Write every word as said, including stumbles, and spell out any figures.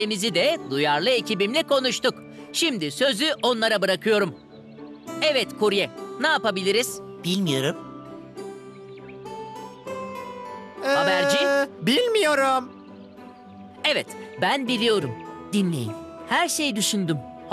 Emizi de duyarlı ekibimle konuştuk. Şimdi sözü onlara bırakıyorum. Evet kurye, ne yapabiliriz? Bilmiyorum. Haberci? Ee, bilmiyorum. Evet, ben biliyorum. Dinleyin. Her şeyi düşündüm.